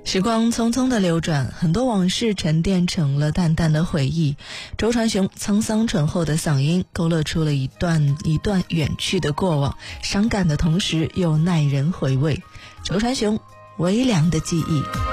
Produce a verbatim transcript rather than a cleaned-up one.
时光匆匆的流转，很多往事沉淀成了淡淡的回忆。周传雄沧桑醇厚的嗓音勾勒出了一段一段远去的过往，伤感的同时又耐人回味。周传雄微凉的记忆。